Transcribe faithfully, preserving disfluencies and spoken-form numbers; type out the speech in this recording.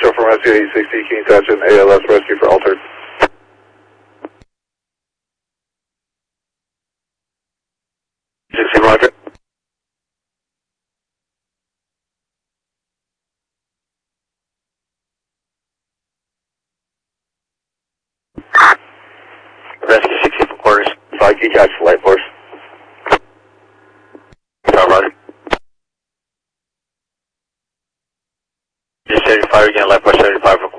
Central from Rescue eight sixty, can you attach an A L S rescue for altered? sixty, roger. Rescue sixty for quarters. five, can you catch the light force? five, roger. Just seventy-five again, light force seventy-five for